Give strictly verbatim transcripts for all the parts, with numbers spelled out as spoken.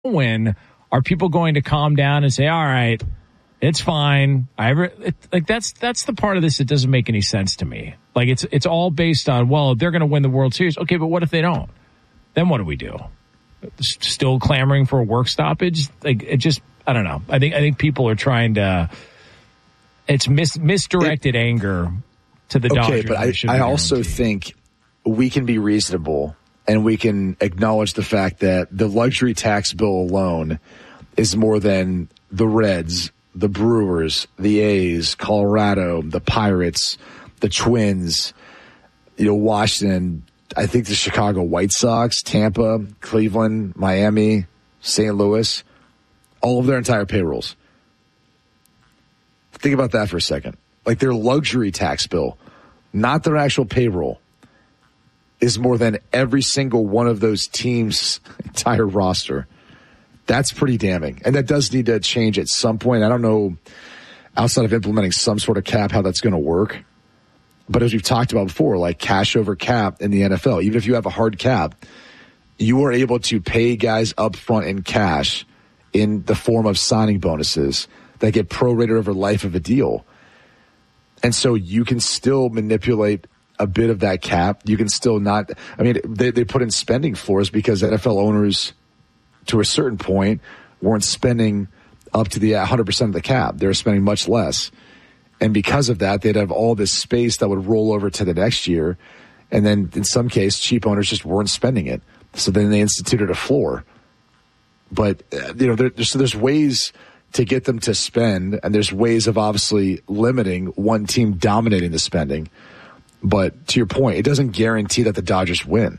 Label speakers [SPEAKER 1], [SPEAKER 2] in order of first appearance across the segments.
[SPEAKER 1] win, are people going to calm down and say, all right, it's fine? I ever, it, like that's that's the part of this that doesn't make any sense to me. Like it's it's all based on, well, they're going to win the World Series. Okay, but what if they don't? Then what do we do? Still clamoring for a work stoppage? Like it just, I don't know. I think I think people are trying to. It's mis, misdirected it, anger to the Dodgers.
[SPEAKER 2] Okay, but I, I also think we can be reasonable and we can acknowledge the fact that the luxury tax bill alone is more than the Reds, the Brewers, the A's, Colorado, the Pirates, the Twins, you know, Washington, I think the Chicago White Sox, Tampa, Cleveland, Miami, Saint Louis, all of their entire payrolls. Think about that for a second. Like their luxury tax bill, not their actual payroll, is more than every single one of those teams' entire roster. That's pretty damning. And that does need to change at some point. I don't know, outside of implementing some sort of cap, how that's going to work. But as we've talked about before, like cash over cap in the N F L, even if you have a hard cap, you are able to pay guys up front in cash in the form of signing bonuses that get prorated over life of a deal. And so you can still manipulate a bit of that cap. You can still not, I mean, they, they put in spending floors because N F L owners, to a certain point, weren't spending up to the one hundred percent of the cap. They were spending much less. And because of that, they'd have all this space that would roll over to the next year. And then in some case, cheap owners just weren't spending it. So then they instituted a floor. But, uh, you know, there, there's, there's ways to get them to spend, and there's ways of obviously limiting one team dominating the spending. But to your point, it doesn't guarantee that the Dodgers win.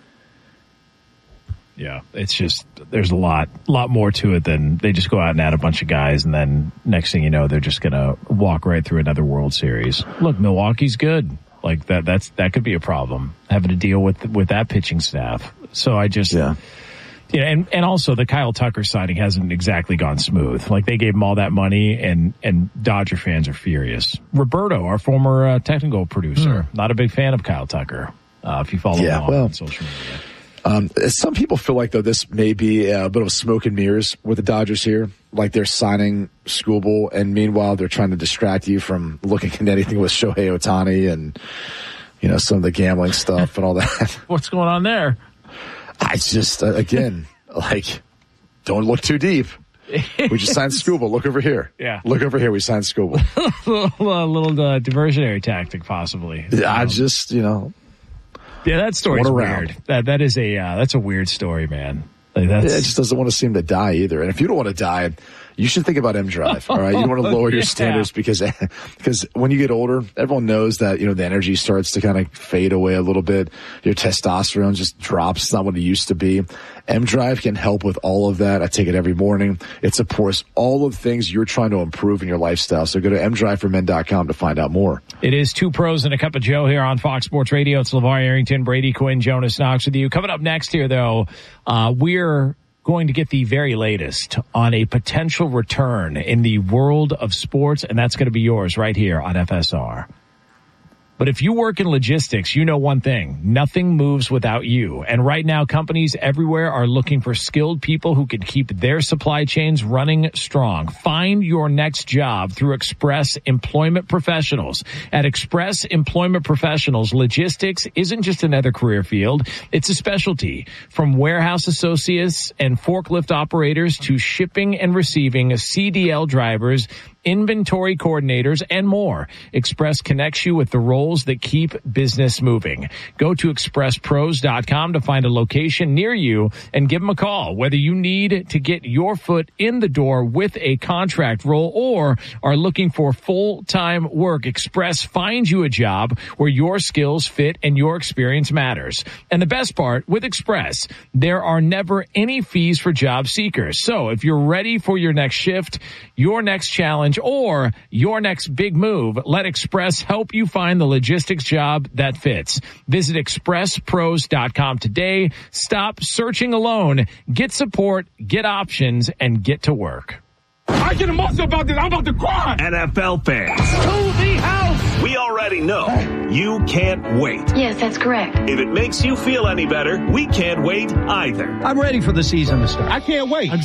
[SPEAKER 1] Yeah, it's just, there's a lot, lot more to it than they just go out and add a bunch of guys, and then next thing you know, they're just going to walk right through another World Series. Look, Milwaukee's good. Like that, that's, that could be a problem, having to deal with, with that pitching staff. So I just, yeah. Yeah, and, and also the Kyle Tucker signing hasn't exactly gone smooth. Like they gave him all that money, and, and Dodger fans are furious. Roberto, our former uh, technical producer, mm. not a big fan of Kyle Tucker. Uh, if you follow
[SPEAKER 2] yeah,
[SPEAKER 1] him
[SPEAKER 2] well,
[SPEAKER 1] on social media.
[SPEAKER 2] Um, some people feel like, though, this may be a bit of smoke and mirrors with the Dodgers here. Like they're signing Skubal, and meanwhile they're trying to distract you from looking at anything with Shohei Ohtani and, you know, some of the gambling stuff and all that.
[SPEAKER 1] What's going on there?
[SPEAKER 2] I just, uh, again, like, don't look too deep. We just signed Skubal. Look over here.
[SPEAKER 1] Yeah.
[SPEAKER 2] Look over here. We signed Skubal.
[SPEAKER 1] a little, little uh, diversionary tactic, possibly.
[SPEAKER 2] Yeah, um, I just, you know.
[SPEAKER 1] Yeah, that story's weird. That that is a uh, that's a weird story, man. Like that's...
[SPEAKER 2] Yeah, it just doesn't want to seem to die either. And if you don't want to die, you should think about M Drive. All right, you don't want to lower your yeah. standards because because when you get older, everyone knows that, you know, the energy starts to kind of fade away a little bit. Your testosterone just drops. It's not what it used to be. M Drive can help with all of that. I take it every morning. It supports all of the things you're trying to improve in your lifestyle. So go to m drive for men dot com to find out more.
[SPEAKER 1] It is Two Pros and a Cup of Joe here on Fox Sports Radio. It's LeVar Arrington, Brady Quinn, Jonas Knox with you. Coming up next here, though, uh, we're going to get the very latest on a potential return in the world of sports, and that's going to be yours right here on F S R. But if you work in logistics, you know one thing. Nothing moves without you. And right now, companies everywhere are looking for skilled people who can keep their supply chains running strong. Find your next job through Express Employment Professionals. At Express Employment Professionals, logistics isn't just another career field. It's a specialty. From warehouse associates and forklift operators to shipping and receiving C D L drivers, inventory coordinators, and more. Express connects you with the roles that keep business moving. Go to express pros dot com to find a location near you and give them a call. Whether you need to get your foot in the door with a contract role or are looking for full-time work, Express finds you a job where your skills fit and your experience matters. And the best part, with Express, there are never any fees for job seekers. So if you're ready for your next shift, your next challenge, or your next big move, let Express help you find the logistics job that fits. Visit express pros dot com today. Stop searching alone. Get support, get options, and get to work.
[SPEAKER 3] I get emotional about this. I'm about to cry.
[SPEAKER 4] N F L fans,
[SPEAKER 3] to the house.
[SPEAKER 4] We
[SPEAKER 3] We already know you can't wait.
[SPEAKER 4] Yes, that's correct.
[SPEAKER 3] If it makes you feel any better, we can't wait either.
[SPEAKER 5] I'm ready for the season to start. I can't wait. I'm